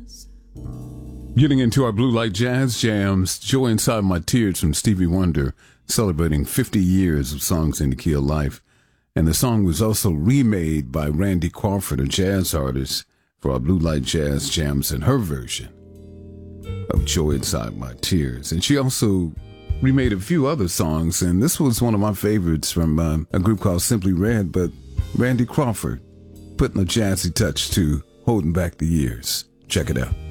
Getting into our Blue Light Jazz Jams, Joy Inside My Tears from Stevie Wonder, celebrating 50 years of Songs in the Key of Life. And the song was also remade by Randy Crawford, a jazz artist, for our Blue Light Jazz Jams in her version of Joy Inside My Tears. And she also remade a few other songs, and this was one of my favorites from a group called Simply Red, but Randy Crawford putting a jazzy touch to Holding Back the Years. Check it out.